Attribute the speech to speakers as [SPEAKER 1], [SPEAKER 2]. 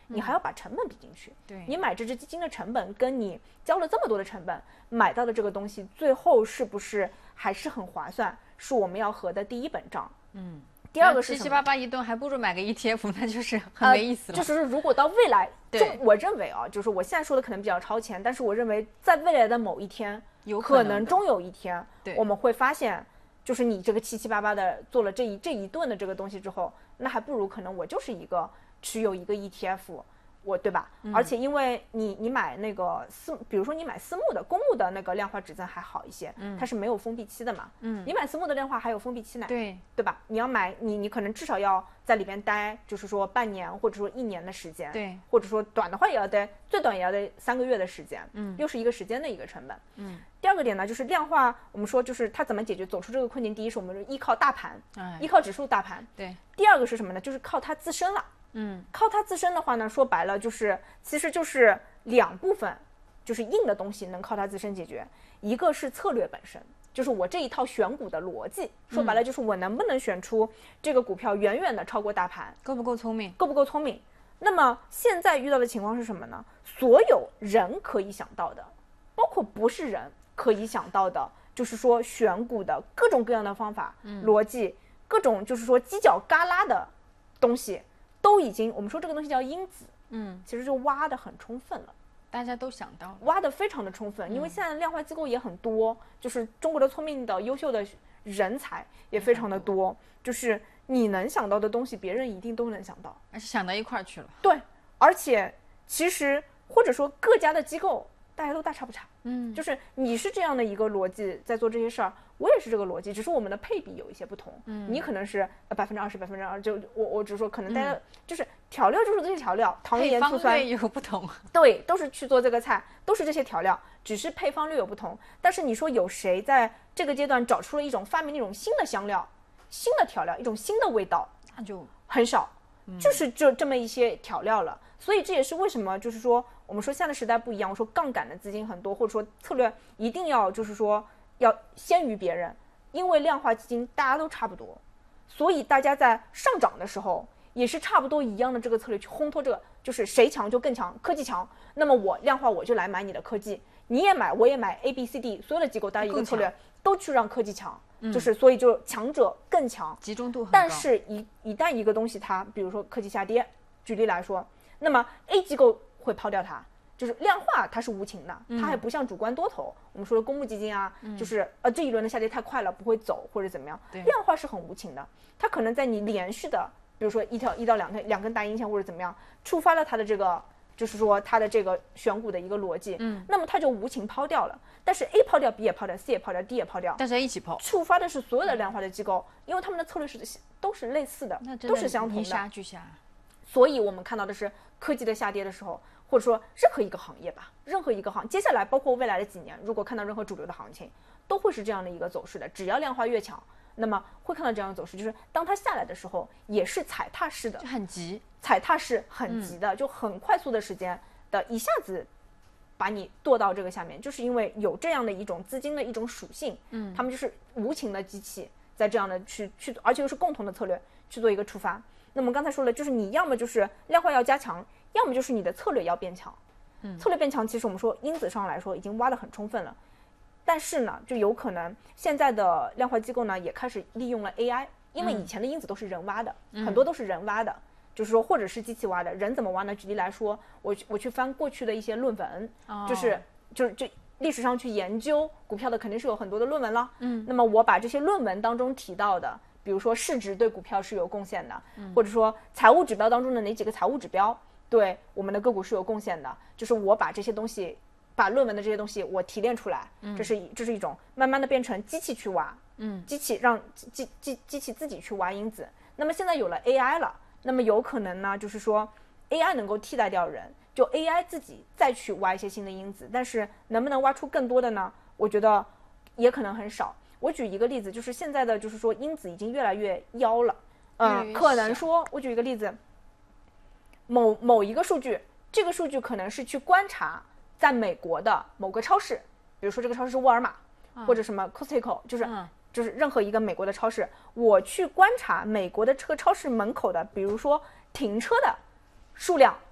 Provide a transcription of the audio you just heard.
[SPEAKER 1] 你还要把成本比进去。
[SPEAKER 2] 对，
[SPEAKER 1] 你买这只基金的成本跟你交了这么多的成本买到的这个东西，最后是不是还是很划算？是我们要核的第一本账。第二个是
[SPEAKER 2] 七七八八一顿，还不如买个 ETF，那就是很没意思了。
[SPEAKER 1] 就是如果到未来，
[SPEAKER 2] 对，
[SPEAKER 1] 我认为啊，就是我现在说的可能比较超前，但是我认为在未来的某一天，
[SPEAKER 2] 可
[SPEAKER 1] 能终有一天，
[SPEAKER 2] 对，
[SPEAKER 1] 我们会发现，就是你这个七七八八的做了这一顿的这个东西之后，那还不如可能我就是一个持有一个 ETF。对吧？而且因为你买那个比如说你买私募的公募的那个量化指增还好一些，它是没有封闭期的嘛。你买私募的量化还有封闭期呢，对吧？你要买你可能至少要在里边待，就是说半年或者说1年的时间，
[SPEAKER 2] 对，
[SPEAKER 1] 或者说短的话也要待，最短也要待3个月的时间，又是一个时间的一个成本。第二个点呢，就是量化，我们说就是它怎么解决走出这个困境？第一是我们依靠大盘，依靠指数大盘。
[SPEAKER 2] 对。
[SPEAKER 1] 第二个是什么呢？就是靠它自身了。靠它自身的话呢，说白了其实就是2部分，就是硬的东西能靠它自身解决。一个是策略本身，就是我这一套选股的逻辑，说白了就是我能不能选出这个股票远远的超过大盘，
[SPEAKER 2] 够不够聪明。
[SPEAKER 1] 那么现在遇到的情况是什么呢？所有人可以想到的，包括不是人可以想到的，就是说选股的各种各样的方法、逻辑，各种就是说犄角旮旯的东西，都已经我们说这个东西叫因子，其实就挖得很充分了，
[SPEAKER 2] 大家都想到，
[SPEAKER 1] 挖得非常的充分，因为现在量化机构也很多，就是中国的聪明的优秀的人才也非常的多，就是你能想到的东西，别人一定都能想到，
[SPEAKER 2] 而且想到一块儿去了。
[SPEAKER 1] 对，而且其实或者说各家的机构大家都大差不差，就是你是这样的一个逻辑在做这些事儿，我也是这个逻辑，只是我们的配比有一些不同，你可能是20%，就我只是说可能大家就是调料就是这些调料，糖盐醋酸
[SPEAKER 2] 有不同，
[SPEAKER 1] 对，都是去做这个菜，都是这些调料，只是配方略有不同。但是你说有谁在这个阶段找出了一种发明一种新的香料、新的调料、一种新的味道，
[SPEAKER 2] 那就
[SPEAKER 1] 很少，就是这么一些调料了。所以这也是为什么就是说我们说现在的时代不一样，我说杠杆的资金很多，或者说策略一定要就是说要先于别人，因为量化基金大家都差不多，所以大家在上涨的时候也是差不多一样的这个策略去烘托这个，就是谁强就更强，科技强，那么我量化我就来买你的科技，你也买我也买 ABCD 所有的机构大家一个策略都去让科技强，就是所以就强者更强，
[SPEAKER 2] 集中度很高。
[SPEAKER 1] 但是一旦一个东西它比如说科技下跌，举例来说，那么 A 机构会抛掉它，就是量化它是无情的，它还不像主观多头，我们说的公募基金啊，就是这一轮的下跌太快了不会走或者怎么样，量化是很无情的，它可能在你连续的比如说一到两根大阴线或者怎么样，触发了它的这个就是说它的这个选股的一个逻辑，那么它就无情抛掉了。但是 A 抛掉 B 也抛掉 C 也抛掉 D 也抛掉，
[SPEAKER 2] 大家一起抛，
[SPEAKER 1] 触发的是所有的量化的机构，因为他们的策略都是类似的，都是相同的，
[SPEAKER 2] 一杀俱下。
[SPEAKER 1] 所以我们看到的是科技的下跌的时候，或者说任何一个行业吧，任何一个接下来包括未来的几年，如果看到任何主流的行情，都会是这样的一个走势的。只要量化越强，那么会看到这样的走势，就是当它下来的时候，也是踩踏式的，
[SPEAKER 2] 就很急，
[SPEAKER 1] 踩踏式很急的，就很快速的时间的一下子把你剁到这个下面，就是因为有这样的一种资金的一种属性，他们就是无情的机器，在这样的去，而且又是共同的策略去做一个触发。那么刚才说了，就是你要么就是量化要加强，要么就是你的策略要变强。策略变强，其实我们说因子上来说已经挖得很充分了，但是呢，就有可能现在的量化机构呢也开始利用了 AI， 因为以前的因子都是人挖的，很多都是人挖的，就是说或者是机器挖的。人怎么挖呢？举例来说，我去翻过去的一些论文，就是历史上去研究股票的肯定是有很多的论文了，那么我把这些论文当中提到的，比如说市值对股票是有贡献的，或者说财务指标当中的哪几个财务指标对我们的个股是有贡献的，就是我把这些东西，把论文的这些东西我提炼出来，这是一种慢慢的变成机器去挖，机器让机器自己去挖因子。那么现在有了 AI 了，那么有可能呢，就是说 AI 能够替代掉人，就 AI 自己再去挖一些新的因子，但是能不能挖出更多的呢？我觉得也可能很少。我举一个例子，就是现在的就是说因子已经越来越妖了，可能说我举一个例子，某一个数据，这个数据可能是去观察在美国的某个超市，比如说这个超市是沃尔玛，或者什么 Costco， 就是任何一个美国的超市，我去观察美国的这个超市门口的，比如说停车的数量